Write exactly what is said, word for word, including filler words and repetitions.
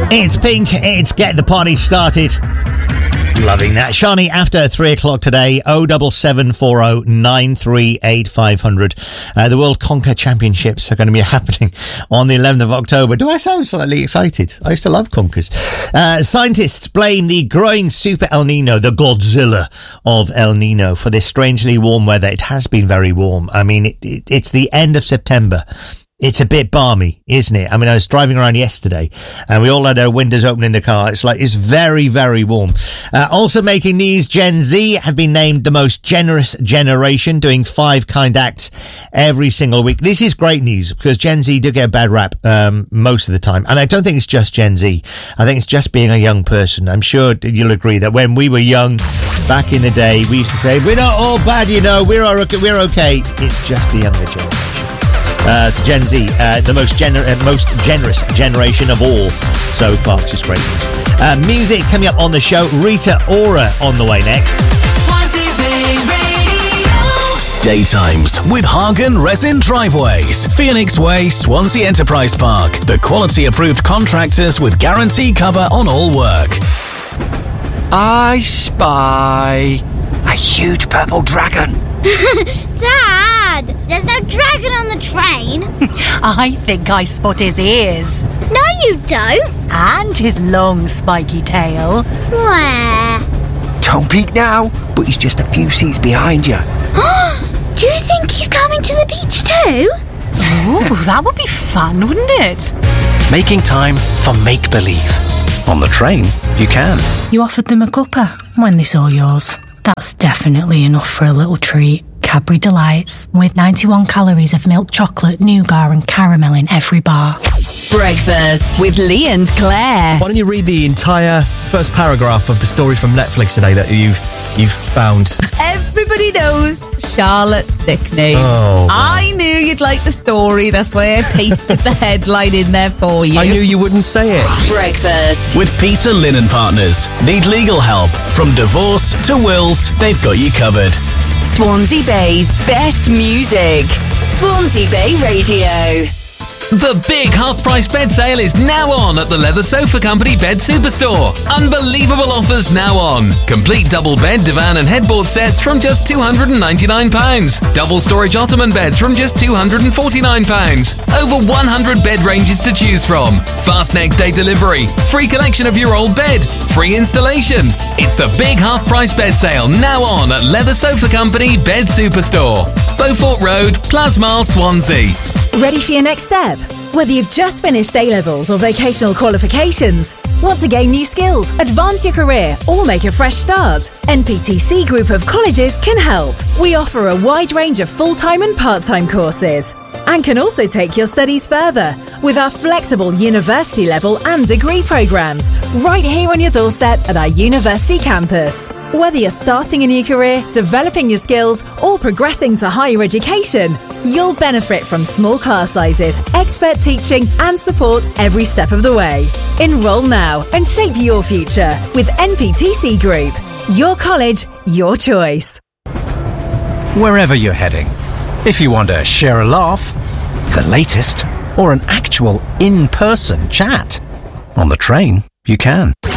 It's Pink, it's Get the Party Started. Loving that. Shani, after three o'clock today, oh seven seven four oh nine three eight five hundred. Uh, the World Conker Championships are going to be happening on the eleventh of October. Do I sound slightly excited? I used to love conkers. Uh, scientists blame the growing super El Nino, the Godzilla of El Nino, for this strangely warm weather. It has been very warm. I mean, it, it, it's the end of September. It's a bit balmy, isn't it? I mean, I was driving around yesterday and we all had our windows open in the car. It's like, it's very, very warm. Uh, also making news, Gen Z have been named the most generous generation, doing five kind acts every single week. This is great news because Gen Z do get a bad rap um, most of the time. And I don't think it's just Gen Z. I think it's just being a young person. I'm sure you'll agree that when we were young, back in the day, we used to say, we're not all bad, you know, we're, okay, we're okay. It's just the younger generation. Uh, so Gen Z, uh, the most gener- uh, most generous generation of all so far, which is great news. Uh, music coming up on the show. Rita Ora on the way next. Daytimes with Hagen Resin Driveways, Phoenix Way, Swansea Enterprise Park. The quality approved contractors with guarantee cover on all work. I spy a huge purple dragon. Dad, there's no dragon on the train. I think I spot his ears. No, you don't. And his long spiky tail. Where? Don't peek now, but he's just a few seats behind you. Do you think he's coming to the beach too? Ooh, that would be fun, wouldn't it? Making time for make-believe. On the train, you can. You offered them a cuppa when they saw yours. That's definitely enough for a little treat. Cadbury Delights, with ninety-one calories of milk chocolate, nougat and caramel in every bar. Breakfast with Lee and Claire. Why don't you read the entire first paragraph of the story from Netflix today that you've you've found? Everybody knows Charlotte Stickney. Oh, I knew you'd like the story. That's why I pasted the headline in there for you. I knew you wouldn't say it. Breakfast with Peter Lynn Partners. Need legal help? From divorce to wills, they've got you covered. Swansea Bay's best music. Swansea Bay Radio. The big half-price bed sale is now on at the Leather Sofa Company Bed Superstore. Unbelievable offers now on. Complete double bed, divan and headboard sets from just two hundred ninety-nine pounds. Double storage ottoman beds from just two hundred forty-nine pounds. Over one hundred bed ranges to choose from. Fast next day delivery. Free collection of your old bed. Free installation. It's the big half-price bed sale now on at Leather Sofa Company Bed Superstore. Beaufort Road, Plasmar, Swansea. Ready for your next step? Whether you've just finished A-levels or vocational qualifications, want to gain new skills, advance your career, or make a fresh start, N P T C Group of Colleges can help. We offer a wide range of full-time and part-time courses and can also take your studies further with our flexible university level and degree programs right here on your doorstep at our university campus. Whether you're starting a new career, developing your skills, or progressing to higher education, you'll benefit from small class sizes, expert teaching, and support every step of the way. Enroll now and shape your future with N P T C Group. Your college, your choice. Wherever you're heading, if you want to share a laugh, the latest, or an actual in-person chat, on the train, you can.